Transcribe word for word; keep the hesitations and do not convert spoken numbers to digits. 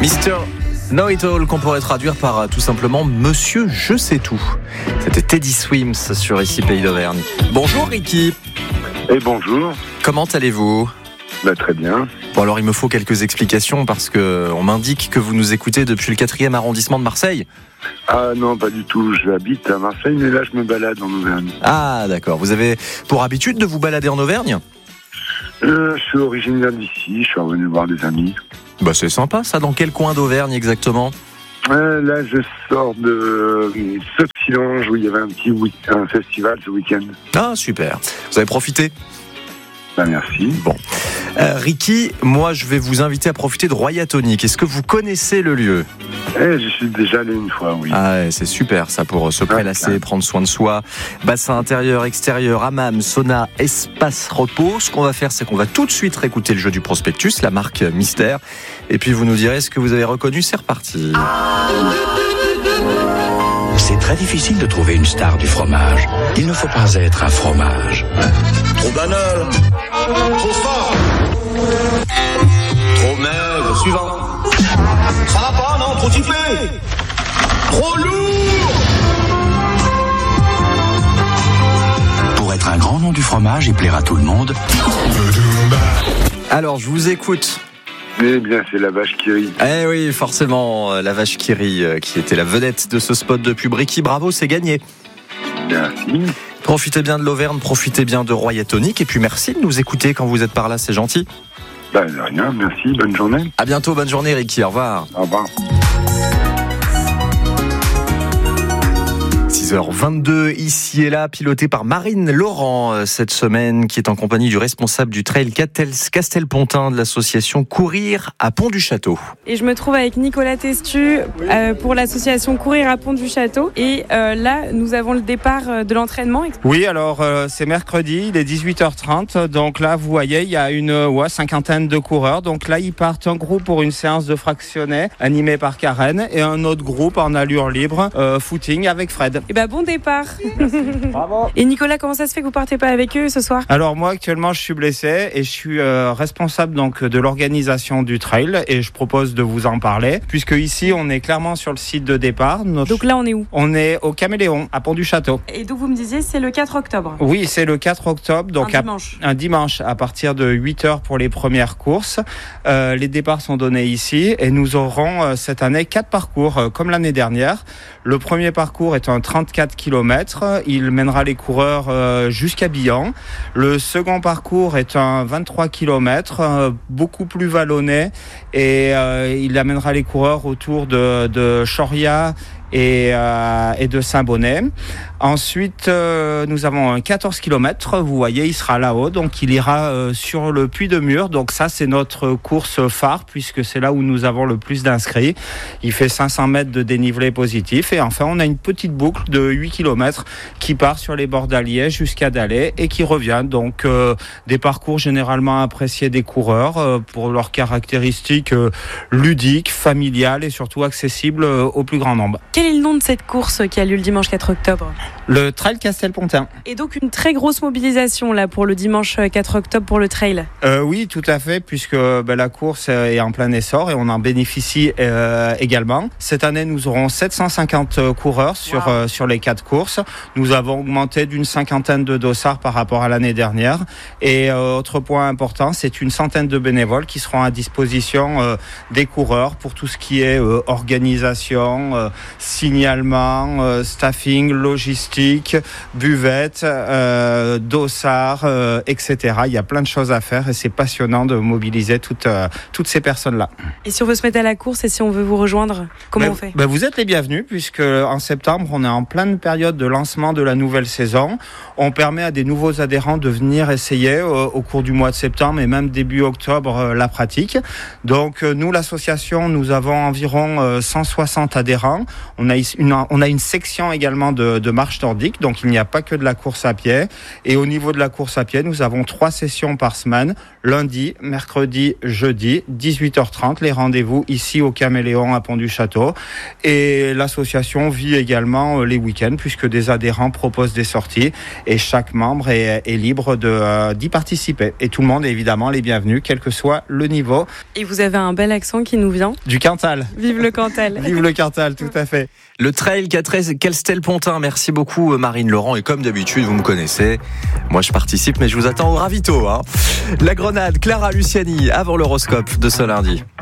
mister Know-It-All, qu'on pourrait traduire par euh, tout simplement Monsieur Je sais tout. C'était Teddy Swims sur Ici Pays d'Auvergne. Bonjour Ricky. Et bonjour. Comment allez-vous ? Bah, très bien. Bon, alors il me faut quelques explications parce que on m'indique que vous nous écoutez depuis le quatrième arrondissement de Marseille. Ah non, pas du tout. J'habite à Marseille, mais là je me balade en Auvergne. Ah d'accord. Vous avez pour habitude de vous balader en Auvergne ? euh, Je suis originaire d'ici, je suis revenu voir des amis. Bah c'est sympa ça. Dans quel coin d'Auvergne exactement ? euh, Là je sors de euh, Sauxillange où il y avait un petit week- un festival ce week-end. Ah super. Vous avez profité ? Bah, merci. Bon. Euh, Ricky, moi je vais vous inviter à profiter de Royatonic. Est-ce que vous connaissez le lieu ? Eh, je suis déjà allé une fois, oui. Ah ouais, c'est super ça pour se prélasser, ouais. prendre soin de soi. Bassin intérieur, extérieur, hammam, sauna, espace repos. Ce qu'on va faire, c'est qu'on va tout de suite réécouter le jeu du prospectus, la marque Mystère. Et puis vous nous direz ce que vous avez reconnu. C'est reparti. C'est très difficile de trouver une star du fromage. Il ne faut pas être un fromage. Trop banal. Trop fort. Trop maigre. Suivant. Ça va pas, non? Trop typé. Trop lourd. Pour être un grand nom du fromage et plaire à tout le monde. Alors, je vous écoute. Eh bien, c'est la vache qui rit. Eh oui, forcément, la vache qui rit, qui était la vedette de ce spot de pub. Ricky, bravo, c'est gagné. Merci. Profitez bien de l'Auvergne, profitez bien de Royatonic. Et puis merci de nous écouter quand vous êtes par là, c'est gentil. Bah, de rien, merci, bonne journée. À bientôt, bonne journée Ricky, au revoir. Au revoir. six heures vingt-deux, ici et là, piloté par Marine Laurent cette semaine, qui est en compagnie du responsable du trail Castelpontin de l'association Courir à Pont-du-Château. Et je me trouve avec Nicolas Testu euh, pour l'association Courir à Pont-du-Château. Et euh, là, nous avons le départ de l'entraînement. Oui, alors euh, c'est mercredi, il est dix-huit heures trente. Donc là, vous voyez, il y a une ouais, cinquantaine de coureurs. Donc là, ils partent en groupe pour une séance de fractionnés animée par Karen et un autre groupe en allure libre, euh, footing avec Fred. Et bah bon départ. Bravo. Et Nicolas, comment ça se fait que vous partez pas avec eux ce soir ? Alors moi actuellement je suis blessé et je suis euh, responsable donc de l'organisation du trail et je propose de vous en parler puisque ici on est clairement sur le site de départ. Notre... Donc là on est où ? On est au Caméléon à Pont-du-Château. Et donc vous me disiez c'est le quatre octobre. Oui, c'est le quatre octobre, donc un dimanche. À, un dimanche à partir de huit heures pour les premières courses. Euh, les départs sont donnés ici et nous aurons euh, cette année quatre parcours euh, comme l'année dernière. Le premier parcours est un trente-quatre kilomètres. Il mènera les coureurs euh, jusqu'à Billan. Le second parcours est un vingt-trois kilomètres, euh, beaucoup plus vallonné. Et euh, il amènera les coureurs autour de, de Choria et, euh, et de Saint-Bonnet. Ensuite, euh, nous avons un quatorze kilomètres. Vous voyez, il sera là-haut. Donc, il ira euh, sur le Puy de Mur. Donc, ça, c'est notre course phare puisque c'est là où nous avons le plus d'inscrits. Il fait cinq cents mètres de dénivelé positif. Et enfin, on a une petite boucle de huit kilomètres qui part sur les bords d'Allier jusqu'à Dalais et qui revient. Donc, euh, des parcours généralement appréciés des coureurs euh, pour leurs caractéristiques euh, ludiques, familiales et surtout accessibles euh, au plus grand nombre. Quel est le nom de cette course qui a lieu le dimanche quatre octobre ? Le trail Castelpontin. Et donc une très grosse mobilisation là pour le dimanche quatre octobre pour le trail. Euh, oui, tout à fait, puisque ben, la course est en plein essor et on en bénéficie euh, également. Cette année, nous aurons sept cent cinquante coureurs sur, wow. euh, sur les quatre courses. Nous avons augmenté d'une cinquantaine de dossards par rapport à l'année dernière. Et euh, autre point important, c'est une centaine de bénévoles qui seront à disposition euh, des coureurs pour tout ce qui est euh, organisation, euh, signalement, euh, staffing, logistique, buvette, euh, dossard, euh, et cetera. Il y a plein de choses à faire et c'est passionnant de mobiliser toutes, euh, toutes ces personnes-là. Et si on veut se mettre à la course et si on veut vous rejoindre, comment ben, on fait ? ben Vous êtes les bienvenus puisque en septembre, on est en pleine période de lancement de la nouvelle saison. On permet à des nouveaux adhérents de venir essayer euh, au cours du mois de septembre et même début octobre euh, la pratique. Donc euh, nous, l'association, nous avons environ euh, cent soixante adhérents. On a une, on a une section également de, de marche nordique, donc il n'y a pas que de la course à pied. Et au niveau de la course à pied, nous avons trois sessions par semaine, lundi, mercredi, jeudi, dix-huit heures trente. Les rendez-vous ici au Caméléon à Pont-du-Château. Et l'association vit également les week-ends puisque des adhérents proposent des sorties et chaque membre est, est libre de, euh, d'y participer. Et tout le monde est évidemment les bienvenus, quel que soit le niveau. Et vous avez un bel accent qui nous vient. Du Cantal. Vive le Cantal. Vive le Cantal, tout à fait. Le trail Castel-Pontin, merci beaucoup Marine Laurent. Et comme d'habitude, vous me connaissez, moi je participe mais je vous attends au ravito. Hein. La Grenade, Clara Luciani, avant l'horoscope de ce lundi.